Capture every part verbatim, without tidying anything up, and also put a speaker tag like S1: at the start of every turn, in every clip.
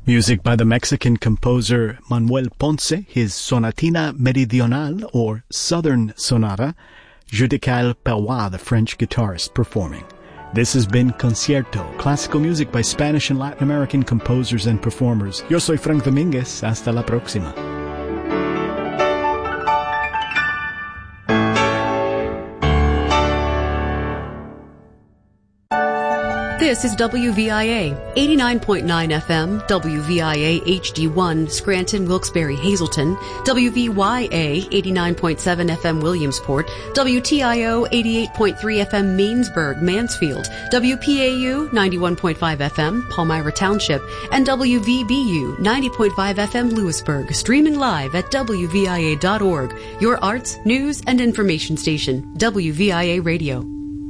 S1: Music by the Mexican composer Manuel Ponce, his Sonatina Meridional, or Southern Sonata, Judical Perrois, the French guitarist, performing. This has been Concierto, classical music by Spanish and Latin American composers and performers. Yo soy Frank Dominguez. Hasta la próxima.
S2: This is W V I A, eighty-nine point nine F M, W V I A H D one, Scranton, Wilkes-Barre, Hazleton, W V Y A, eighty-nine point seven F M, Williamsport, W T I O, eighty-eight point three F M, Mainsburg, Mansfield, W P A U, ninety-one point five F M, Palmyra Township, and W V B U, ninety point five F M, Lewisburg, streaming live at W V I A dot org, your arts, news, and information station, W V I A Radio.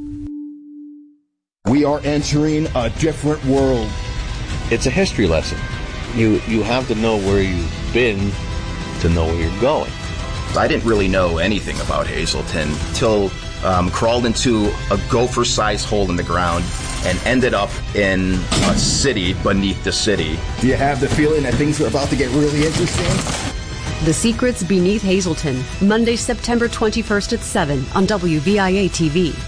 S3: We are entering a different world.
S4: It's a history lesson. You you have to know where you've been to know where you're going.
S5: I didn't really know anything about Hazleton till um, crawled into a gopher-sized hole in the ground and ended up in a city beneath the city.
S3: Do you have the feeling that things are about to get really interesting?
S2: The Secrets Beneath Hazleton, Monday, September twenty-first at seven on W V I A T V.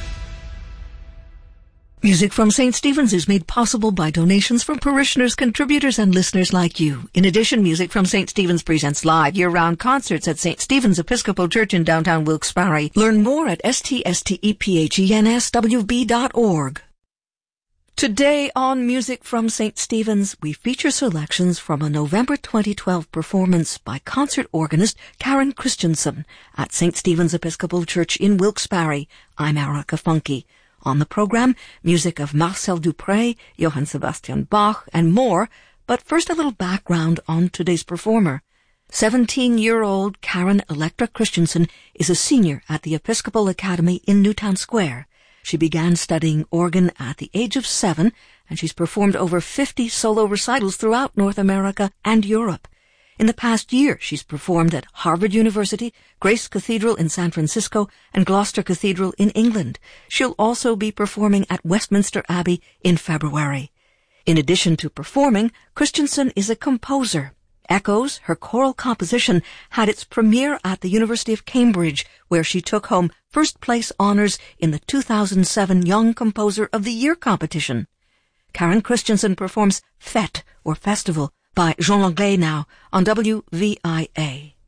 S6: Music from Saint Stephen's is made possible by donations from parishioners, contributors, and listeners like you. In addition, Music from Saint Stephen's presents live year-round concerts at Saint Stephen's Episcopal Church in downtown Wilkes-Barre. Learn more at S T S T E P H E N S W B dot org. Today on Music from Saint Stephen's, we feature selections from a November twenty twelve performance by concert organist Karen Christensen at Saint Stephen's Episcopal Church in Wilkes-Barre. I'm Erica Funke. On the program, music of Marcel Dupré, Johann Sebastian Bach, and more, but first a little background on today's performer. Seventeen-year-old Karen Electra Christensen is a senior at the Episcopal Academy in Newtown Square. She began studying organ at the age of seven, and she's performed over fifty solo recitals throughout North America and Europe. In the past year, she's performed at Harvard University, Grace Cathedral in San Francisco, and Gloucester Cathedral in England. She'll also be performing at Westminster Abbey in February. In addition to performing, Christensen is a composer. Echoes, her choral composition, had its premiere at the University of Cambridge, where she took home first-place honors in the two thousand seven Young Composer of the Year competition. Karen Christensen performs Fête, or Festival, by Jean Langlais now on W V I A.